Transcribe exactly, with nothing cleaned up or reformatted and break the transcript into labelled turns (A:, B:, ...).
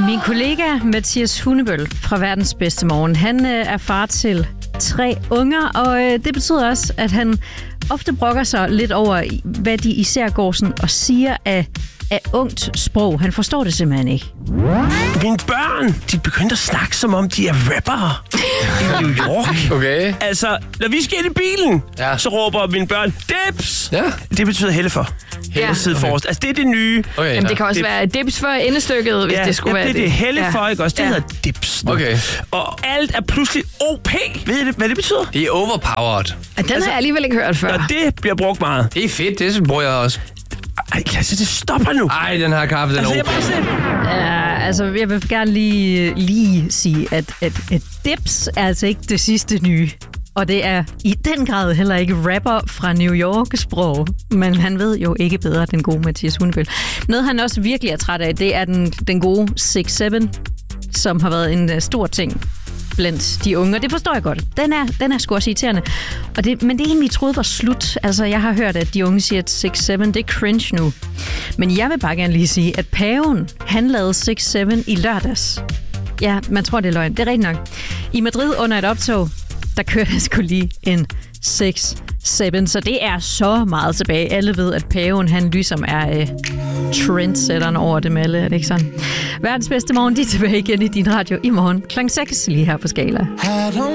A: Min kollega Mathias Hundebøl fra Verdens Bedste Morgen, han øh, er far til tre unger, og øh, det betyder også, at han ofte brokker sig lidt over, hvad de især går sådan og siger af, af ungt sprog. Han forstår det simpelthen ikke.
B: Mine børn, de begyndte at snakke, som om de er rappere i New York.
C: Okay.
B: Altså, når vi skal ind i bilen,
C: ja.
B: så råber mine børn, dips!
C: Ja.
B: Det betyder hælde for.
D: Ja.
B: Okay. Altså, det er det nye.
C: Okay,
D: Jamen,
C: ja.
D: det kan også
B: Dips.
D: være dips for endestykket, hvis
B: ja,
D: det skulle
B: ja,
D: være
B: det.
D: det.
B: Det er hælde
D: ja.
B: for, ikke også? Det
D: ja.
B: hedder dips nu.
C: Okay.
B: Og alt er pludselig O P. Ved I, hvad det betyder?
C: Det er overpowered.
D: Ja, den har jeg alligevel ikke hørt før.
B: Og det bliver brugt meget.
C: Det er fedt, det bruger jeg også.
B: Ej, Lasse, det stopper nu.
C: Ej, den her kaffe, den er
B: Altså, jeg
C: okay.
B: bare sådan,
A: Ja, altså, jeg vil gerne lige, lige sige, at, at, at dips er altså ikke det sidste nye. Og det er i den grad heller ikke rapper fra New York-sprog. Men han ved jo ikke bedre, den gode Mathias Hundebøl. Noget, han også virkelig er træt af, det er den, den gode seks syv, som har været en stor ting blandt de unge. Og det forstår jeg godt. Den er, den er sgu også irriterende. Og det, men det er en, vi troede var slut. Altså, jeg har hørt, at de unge siger, at seks syv, det er cringe nu. Men jeg vil bare gerne lige sige, at paven, han lavede seks syv i lørdags. Ja, man tror, det er løgn. Det er rigtigt nok. I Madrid under et optog, der kørte jeg sgu lige en seks syv, så det er så meget tilbage. Alle ved, at paven, han ligesom er øh, trendsetteren over dem alle, er det ikke sådan? Verdens Bedste Morgen, de er tilbage igen i din radio i morgen klokken seks lige her på Skala.